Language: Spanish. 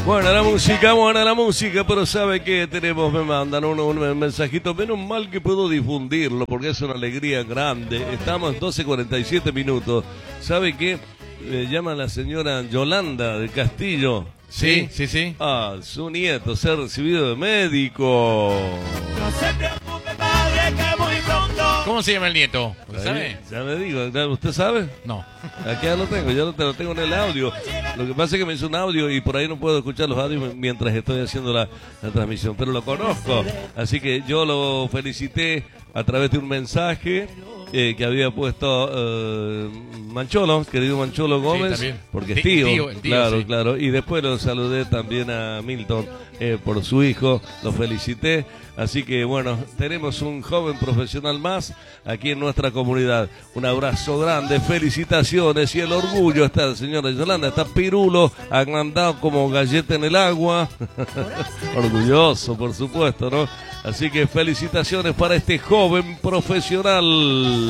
Bueno, la música, pero ¿sabe qué tenemos? Me mandan un mensajito, menos mal que puedo difundirlo, porque es una alegría grande. Estamos en 12:47 minutos. ¿Sabe qué? Llama la señora Yolanda del Castillo. Sí. Su nieto se ha recibido de médico. No se preocupe, padre, que muy pronto. ¿Cómo se llama el nieto? ¿Usted sabe? Ya le digo, ¿usted sabe? No. Aquí ya lo tengo, yo lo tengo en el audio. Lo que pasa es que me hizo un audio y por ahí no puedo escuchar los audios mientras estoy haciendo la transmisión, pero lo conozco. Así que yo lo felicité a través de un mensaje que había puesto Mancholo, querido Mancholo Gómez, sí, porque es tío, el tío, claro. Y después lo saludé también a Milton por su hijo, lo felicité. Así que bueno, tenemos un joven profesional más aquí en nuestra comunidad. Un abrazo grande, felicitaciones y el orgullo está, señora Yolanda, está Pirulo agrandado como galleta en el agua. Orgulloso, por supuesto, ¿no? Así que felicitaciones para este joven profesional.